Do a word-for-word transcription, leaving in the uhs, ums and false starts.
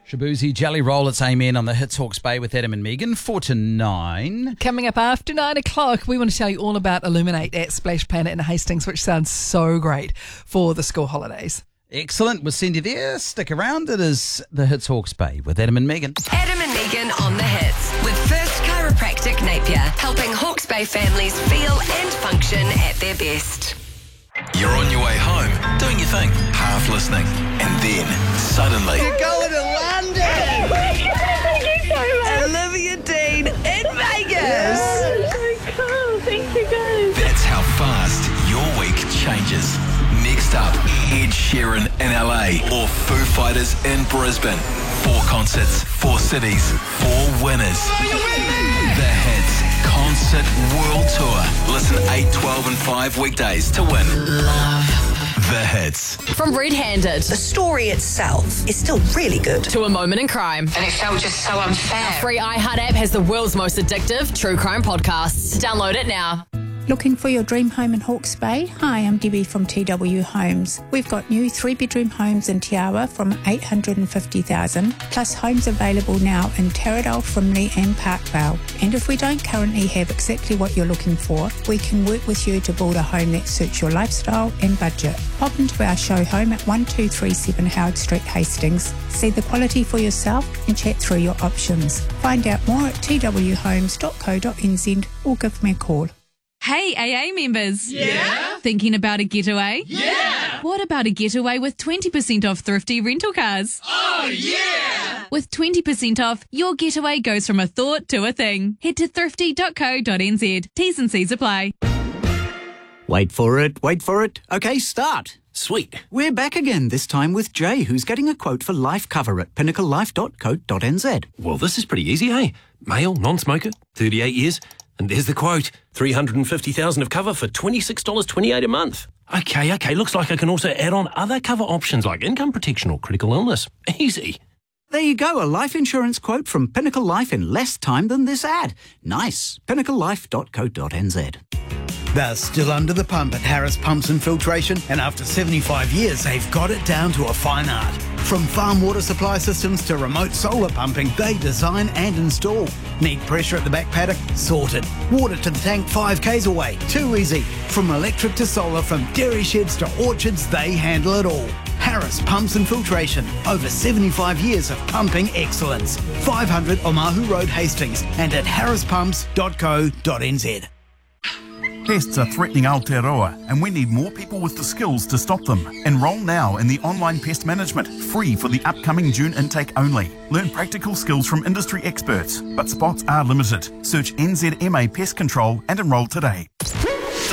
Shabuzi Jelly Roll, it's Amen on the Hits Hawke's Bay with Adam and Megan, four to nine. Coming up after nine o'clock, we want to tell you all about Illuminate at Splash Planet in Hastings, which sounds so great for the school holidays. Excellent, we'll send you there. Stick around, it is the Hits Hawke's Bay with Adam and Megan. Adam and Megan on the Hits with First Chiropractic Napier, helping Hawke's Bay families feel and function at their best. You're on your way home, doing your thing, half listening, and then suddenly... You're going to London! Oh my God, thank you so much! Olivia Dean in Vegas! Oh, so cool, thank you guys. That's how fast your week changes. Next up, Ed Sheeran in L A or Foo Fighters in Brisbane. Four concerts, four cities, four winners. The Hits Concert World Tour. Listen eight, twelve and five weekdays to win. Love the Hits. From Red Handed The story itself is still really good. to A Moment in Crime. And it felt just so unfair. Our free iHeart app has the world's most addictive true crime podcasts. Download it now. Looking for your dream home in Hawke's Bay? Hi, I'm Debbie from T W Homes. We've got new three-bedroom homes in Te Awa from eight hundred fifty thousand dollars, plus homes available now in Taradale, Frimley and Parkvale. And if we don't currently have exactly what you're looking for, we can work with you to build a home that suits your lifestyle and budget. Pop into our show home at one two three seven Howard Street, Hastings. See the quality for yourself and chat through your options. Find out more at t w homes dot co dot n z or give me a call. Hey, A A members. Yeah? Thinking about a getaway? Yeah! What about a getaway with twenty percent off thrifty rental cars? Oh, yeah! With twenty percent off, your getaway goes from a thought to a thing. Head to thrifty dot co dot n z. T's and C's apply. Wait for it, wait for it. Okay, start. Sweet. We're back again, this time with Jay, who's getting a quote for life cover at pinnacle life dot co dot n z. Well, this is pretty easy, hey? Male, non-smoker, thirty-eight years. And there's the quote, three hundred fifty thousand dollars of cover for twenty-six dollars twenty-eight a month. Okay, okay, looks like I can also add on other cover options like income protection or critical illness. Easy. There you go, a life insurance quote from Pinnacle Life in less time than this ad. Nice. pinnacle life dot co dot n z. They're still under the pump at Harris Pumps and Filtration, and after seventy-five years, they've got it down to a fine art. From farm water supply systems to remote solar pumping, they design and install. Need pressure at the back paddock? Sorted. Water to the tank five k's away? Too easy. From electric to solar, from dairy sheds to orchards, they handle it all. Harris Pumps and Filtration. Over seventy-five years of pumping excellence. five hundred Omahu Road, Hastings, and at harris pumps dot co dot n z. Pests are threatening Aotearoa, and we need more people with the skills to stop them. Enroll now in the Online Pest Management, free for the upcoming June intake only. Learn practical skills from industry experts, but spots are limited. Search N Z M A Pest Control and enroll today.